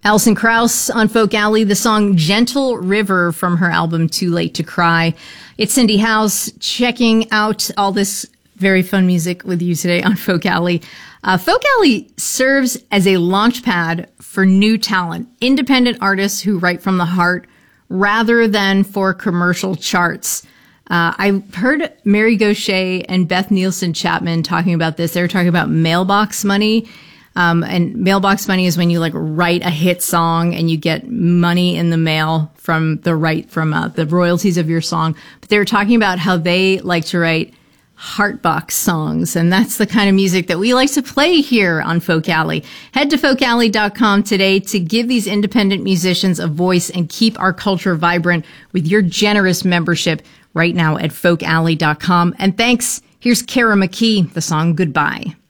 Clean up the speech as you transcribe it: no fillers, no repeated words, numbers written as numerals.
Alison Krauss on Folk Alley, the song Gentle River from her album Too Late to Cry. It's Cindy House checking out all this very fun music with you today on Folk Alley. Folk Alley serves as a launch pad for new talent, independent artists who write from the heart rather than for commercial charts. I heard Mary Gauthier and Beth Nielsen Chapman talking about this. They were talking about mailbox money. And mailbox money is when you write a hit song and you get money in the mail from the royalties of your song. But they were talking about how they like to write heartbox songs. And that's the kind of music that we like to play here on Folk Alley. Head to folkalley.com today to give these independent musicians a voice and keep our culture vibrant with your generous membership right now at folkalley.com. And thanks. Here's Kara McKee, the song Goodbye.